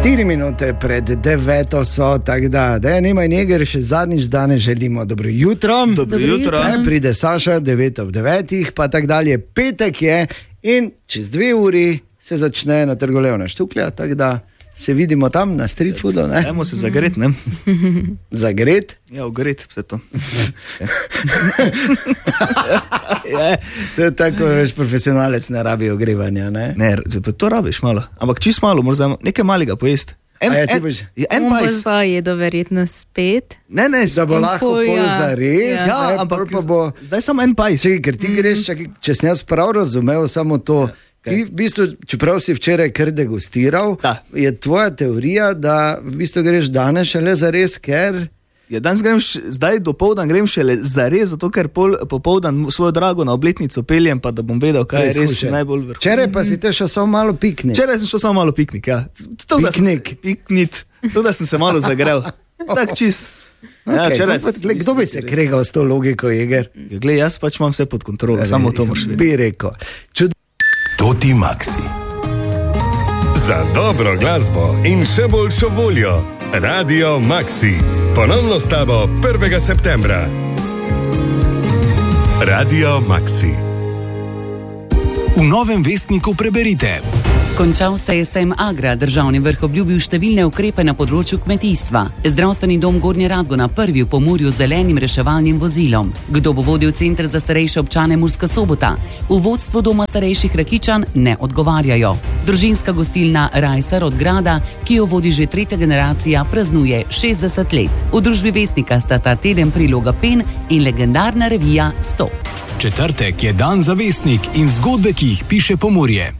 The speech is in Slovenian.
4 minute pred 9 so, tako da Nemaj Neger še zadnjič danes želimo dobro jutro. Dobro jutro. Pride Saša 9 ob 9, pa tako dalje. Petek je in čez 2 uri se začne na Trgu Leona Štuklja, tako da se vidimo tam na street foodu. Dajmo se zagret, ne? Zagret? Ja, ogret vse to. To je tako, veš, profesionalec ne rabi ogrevanja, ne? Ne, to rabiš malo, ampak čist malo, morda nekaj malega pojesti. On bo zdaj jedo verjetno spet. Ne, da bo lahko pol zares. Ja, ampak pa bo... zdaj samo en pajs. Čekaj, ker ti greš, če sem jaz prav razumel samo to, ti v bistvu, čeprav si včeraj kar degustiral, je tvoja teorija, da v bistvu greš danes šele zares, ker... Ja, danes grem, zdaj dopoldan grem šele zares, zato ker popoldan svojo drago na obletnico peljem, pa da bom vedel, kaj je res najbolj vrhunsko. Včeraj pa si te šel samo malo piknik. Včeraj sem šel samo malo piknik, ja. Piknik. To, da sem se malo zagrel. Tak čist. Ja, kdo bi se kregal s to logiko, Jeger? Ja, glej, jaz pač imam vse pod kontrolo, samo to moraš vedeti. Bi rekel. Toti Maxi. Za dobro glasbo in še boljšo voljo. Radio Maxi. Ponovno s tabo 1. septembra. Radio Maxi. V Novem vestniku preberite. Končal se je sejem Agra, državni vrh obljubil številne ukrepe na področju kmetijstva. Zdravstveni dom Gornja Radgona prvi v Pomurju z zelenim reševalnim vozilom. Kdo bo vodil center za starejše občane Murska Sobota? V vodstvu doma starejših Rakičan ne odgovarjajo. Družinska gostilna Rajsar od Grada, ki jo vodi že 3. generacija, praznuje 60 let. V družbi Vestnika sta ta teden priloga Pen in legendarna revija Stop. Četrtek je dan za Vestnik in zgodbe, ki jih piše Pomurje.